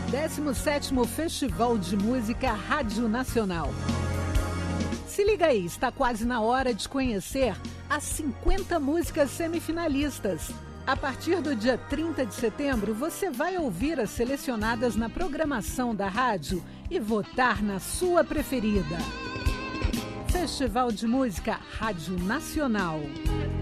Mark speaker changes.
Speaker 1: 17º Festival de Música Rádio Nacional. Se liga aí, está quase na hora de conhecer as 50 músicas semifinalistas. A partir do dia 30 de setembro, você vai ouvir as selecionadas na programação da rádio e votar na sua preferida. Festival de Música Rádio Nacional.